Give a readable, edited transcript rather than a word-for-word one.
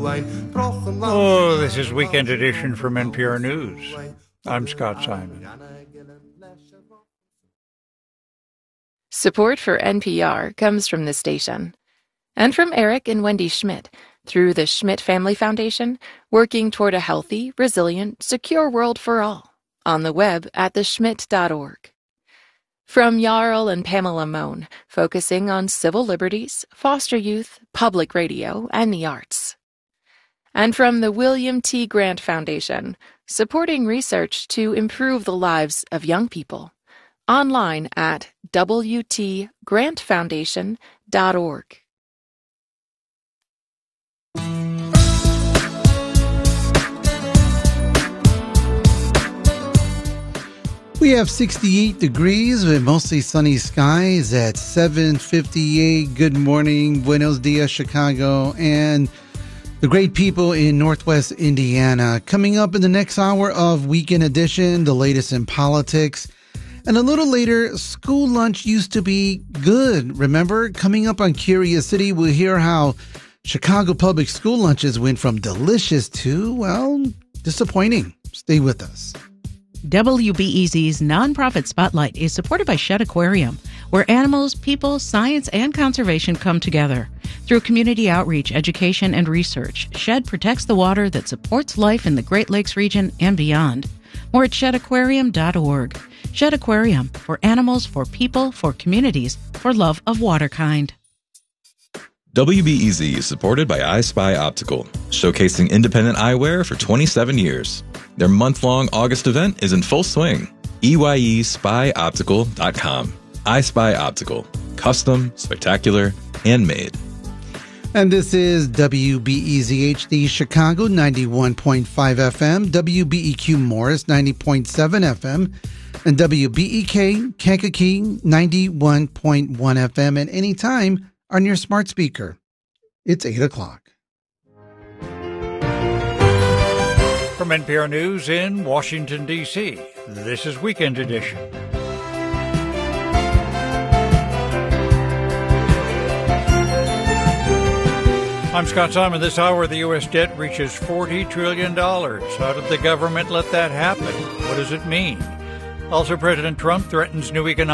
Oh, this is Weekend Edition from NPR News. I'm Scott Simon. Support for NPR comes from this station and from Eric and Wendy Schmidt through the Schmidt Family Foundation, working toward a healthy, resilient, secure world for all on the web at theschmidt.org. From Jarl and Pamela Mohn, focusing on civil liberties, foster youth, public radio, and the arts. And from the William T. Grant Foundation, supporting research to improve the lives of young people. Online at wtgrantfoundation.org. We have 68 degrees with mostly sunny skies at 7:58. Good morning, buenos dias, Chicago, and the great people in Northwest Indiana. Coming up in the next hour of Weekend Edition, the latest in politics. And a little later, school lunch used to be good. Remember? Coming up on Curious City, we'll hear how Chicago public school lunches went from delicious to, well, disappointing. Stay with us. WBEZ's nonprofit spotlight is supported by Shedd Aquarium, where animals, people, science, and conservation come together. Through community outreach, education, and research, Shedd protects the water that supports life in the Great Lakes region and beyond. More at sheddaquarium.org. Shedd Aquarium, for animals, for people, for communities, for love of waterkind. WBEZ is supported by iSpy Optical, showcasing independent eyewear for 27 years. Their month-long August event is in full swing. EYESpyOptical.com. iSpy Optical. Custom, spectacular, handmade. And this is WBEZ HD Chicago 91.5 FM, WBEQ Morris 90.7 FM, and WBEK Kankakee 91.1 FM, and anytime on your smart speaker. It's 8 o'clock. From NPR News in Washington, D.C., this is Weekend Edition. I'm Scott Simon. This hour, the U.S. debt reaches $40 trillion. How did the government let that happen? What does it mean? Also, President Trump threatens new economic